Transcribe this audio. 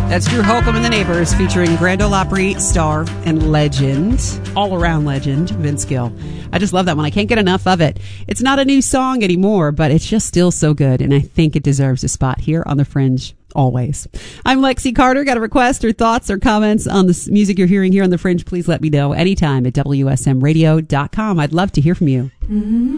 That's Drew Holcomb and the Neighbors featuring Grand Ole Opry star and legend, all-around legend, Vince Gill. I just love that one. I can't get enough of it. It's not a new song anymore, but it's just still so good, and I think it deserves a spot here on The Fringe always. I'm Lexi Carter. Got a request or thoughts or comments on the music you're hearing here on The Fringe? Please let me know anytime at WSMradio.com. I'd love to hear from you. Mm-hmm.